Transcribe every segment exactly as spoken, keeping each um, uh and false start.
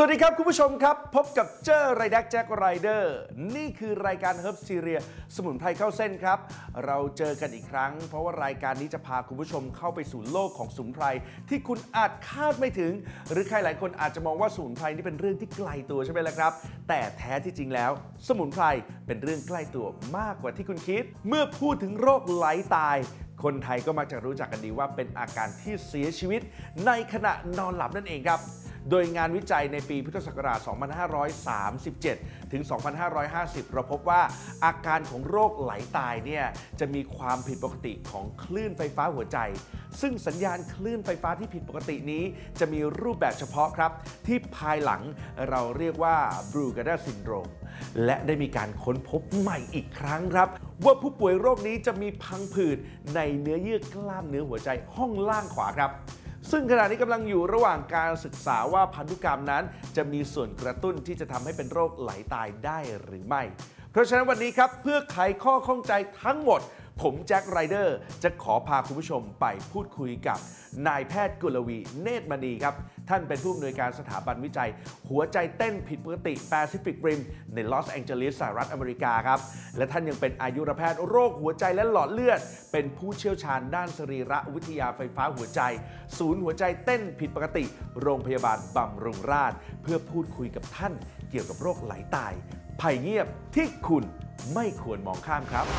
วัสดีครับคุณผู้ชมครับพบกับเจอไรแดกแจ็คไรเดอร์นี่คือรายการเฮิร์บซีเรียสมุนไพรเข้าเส้นครับเราเจอกันอีกครั้งเพราะว่ารายการนี้จะพาคุณผู้ชมเข้าไปสู่โลกของสมุนไพรที่คุณอาจคาดไม่ถึงหรือใครหลายคนอาจจะมองว่าสมุนไพรนี่เป็นเรื่องที่ไกลตัวใช่ไหมล่ะครับแต่แท้ที่จริงแล้วสมุนไพรเป็นเรื่องใกล้ตัวมากกว่าที่คุณคิดเมื่อพูดถึงโรคไหลตายคนไทยก็มักจะรู้จักกันดีว่าเป็นอาการที่เสียชีวิตในขณะนอนหลับนั่นเองครับโดยงานวิจัยในปีพุทธศักราช สองพันห้าร้อยสามสิบเจ็ด ถึง สองพันห้าร้อยห้าสิบ เราพบว่าอาการของโรคไหลตายเนี่ยจะมีความผิดปกติของคลื่นไฟฟ้าหัวใจซึ่งสัญญาณคลื่นไฟฟ้าที่ผิดปกตินี้จะมีรูปแบบเฉพาะครับที่ภายหลังเราเรียกว่า Brugada Syndrome และได้มีการค้นพบใหม่อีกครั้งครับว่าผู้ป่วยโรคนี้จะมีพังผืดในเนื้อเยื่อกล้ามเนื้อหัวใจห้องล่างขวาครับซึ่งขณะนี้กำลังอยู่ระหว่างการศึกษาว่าพันธุกรรมนั้นจะมีส่วนกระตุ้นที่จะทำให้เป็นโรคไหลตายได้หรือไม่เพราะฉะนั้นวันนี้ครับเพื่อไขข้อข้องใจทั้งหมดผมแจ็คไรเดอร์จะขอพาคุณผู้ชมไปพูดคุยกับนายแพทย์กุลวีเนตรมณีครับท่านเป็นผู้อำนวยการสถาบันวิจัยหัวใจเต้นผิดปกติแปซิฟิกริมในลอสแองเจลิสสหรัฐอเมริกาครับและท่านยังเป็นอายุรแพทย์โรคหัวใจและหลอดเลือดเป็นผู้เชี่ยวชาญด้านสรีระวิทยาไฟฟ้าหัวใจศูนย์หัวใจเต้นผิดปกติโรงพยาบาลบำรุงราษฎร์เพื่อพูดคุยกับท่านเกี่ยวกับโรคไหลตายภัยเงียบที่คุณไม่ควรมองข้ามครับ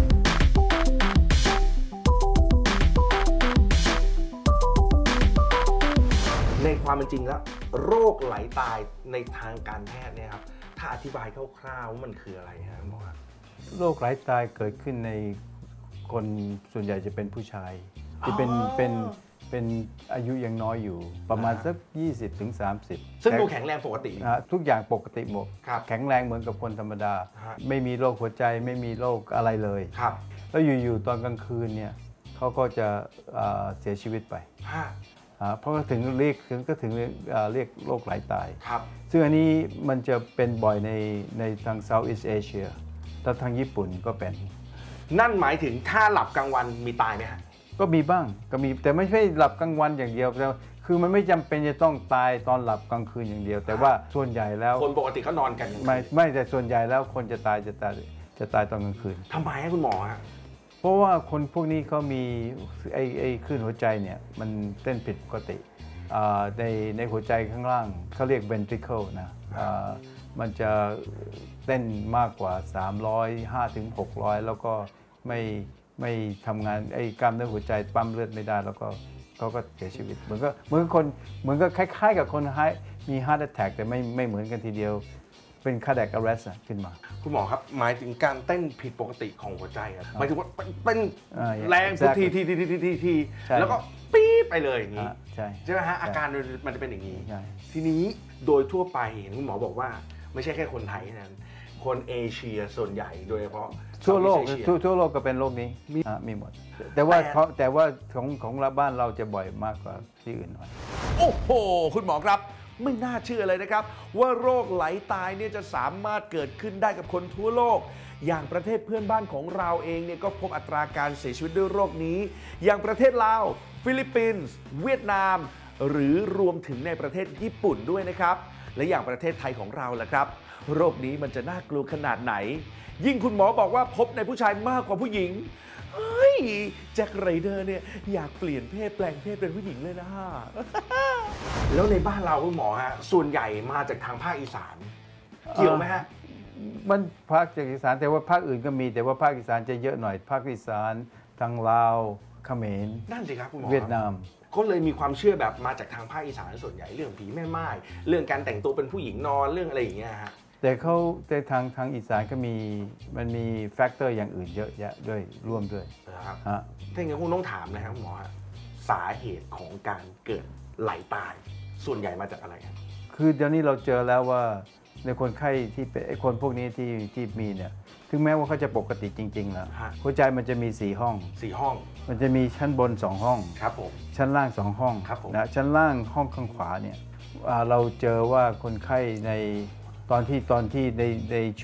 ในความเป็นจริงแล้วโรคไหลตายในทางการแพทย์เนี่ยครับถ้าอธิบายคร่าวๆว่ามันคืออะไรฮะหมอโรคไหลตายเกิดขึ้นในคนส่วนใหญ่จะเป็นผู้ชายที่เป็นเป็นเป็นอายุยังน้อยอยู่ประมาณสัก ยี่สิบถึงสามสิบซึ่งดูแข็งแรงปกติทุกอย่างปกติหมดแข็งแรงเหมือนกับคนธรรมดาไม่มีโรคหัวใจไม่มีโรคอะไรเลยแล้วอยู่ๆตอนกลางคืนเนี่ยเขาก็จะเสียชีวิตไปเพราะถึงเรียกถึงก็ถึงเรียกโรคไหลตายซึ่งอันนี้มันจะเป็นบ่อยในในทาง Southeast Asia แล้วทางญี่ปุ่นก็เป็นนั่นหมายถึงถ้าหลับกลางวันมีตายไหมฮะก็มีบ้างก็มีแต่ไม่ใช่หลับกลางวันอย่างเดียวแต่คือมันไม่จำเป็นจะต้องตายตอนหลับกลางคืนอย่างเดียวแต่ว่าส่วนใหญ่แล้วคนปกติเขานอนกันไม่ไม่แต่ส่วนใหญ่แล้วคนจะตายจะตายจะตายตอนกลางคืนทำไมให้คุณหมอฮะเพราะว่าคนพวกนี้เขามีไอ้ไอ้คลื่นหัวใจเนี่ยมันเต้นผิดปกติในในหัวใจข้างล่างเขาเรียก ventricle นะมันจะเต้นมากกว่าสามร้อยห้าถึงหกร้อยแล้วก็ไม่ไม่ทำงานไอ้กล้ามเนื้อหัวใจปั๊มเลือดไม่ได้แล้วก็เขาก็เสียชีวิตเหมือนก็เหมือนคนเหมือนก็คล้ายๆกับคนมี heart attack แต่ไม่ไม่เหมือนกันทีเดียวเป็น cardiac arrest ขึ้นมาคุณหมอครับหมายถึงการเต้นผิดปกติของหัวใจครับหมายถึงว่าเป็นแรงทุกทีทีทีทีทีทีแล้วก็ปี๊บไปเลยอย่างนี้ใช่ใช่ไหมฮะอาการมันจะเป็นอย่างนี้ทีนี้โดยทั่วไปเห็นคุณหมอบอกว่าไม่ใช่แค่คนไทยนั้นคนเอเชียส่วนใหญ่โดยเฉพาะทั่วโลกทั่วทั่วโลกก็เป็นโรคนี้มีหมดแต่ว่าแต่ว่าของของบ้านเราจะบ่อยมากกว่าที่อื่นหน่อยโอ้โหคุณหมอครับไม่น่าเชื่อเลยนะครับว่าโรคไหลตายเนี่ยจะสามารถเกิดขึ้นได้กับคนทั่วโลกอย่างประเทศเพื่อนบ้านของเราเองเนี่ยก็พบอัตราการเสียชีวิตด้วยโรคนี้อย่างประเทศลาวฟิลิปปินส์เวียดนามหรือรวมถึงในประเทศญี่ปุ่นด้วยนะครับและอย่างประเทศไทยของเราล่ะครับโรคนี้มันจะน่ากลัวขนาดไหนยิ่งคุณหมอบอกว่าพบในผู้ชายมากกว่าผู้หญิงเฮ้ยแจ็คไรเดอร์เนี่ยอยากเปลี่ยนเพศแปลงเพศเป็นผู้หญิงเลยนะฮะ แล้วในบ้านเราคุณหมอฮะส่วนใหญ่มาจากทางภาคอีสานเกี่ยวไหมฮะมันภาคจากอีสานแต่ว่าภาคอื่นก็มีแต่ว่าภาคอีสานจะเยอะหน่อยภาคอีสานทางลาวเขมรนั่นสิครับคุณหมอเวียดนามก็เลยมีความเชื่อแบบมาจากทางภาคอีสานส่วนใหญ่เรื่องผีแม่ไม้เรื่องการแต่งตัวเป็นผู้หญิงนอนเรื่องอะไรอย่างเงี้ยฮะแต่เขาแต่ทางทางอีสานก็มีมันมีแฟกเตอร์อย่างอื่นเยอะแยะด้วยร่วมด้วยนะครับถ้าอย่างนั้นคงต้องถามนะครับหมอฮะสาเหตุของการเกิดไหลตายส่วนใหญ่มาจากอะไรครับคือเดี๋ยวนี้เราเจอแล้วว่าในคนไข้ที่เป็นไอ้คนพวกนี้ที่ที่มีเนี่ยถึงแม้ว่าเขาจะปกติจริงๆแล้วหัวใจมันจะมีสี่ห้องสี่ห้องมันจะมีชั้นบนสองห้องครับผมชั้นล่างสองห้องนะชั้นล่างห้องข้างขวาเนี่ยเราเจอว่าคนไข้ในตอนที่ตอนที่ในใน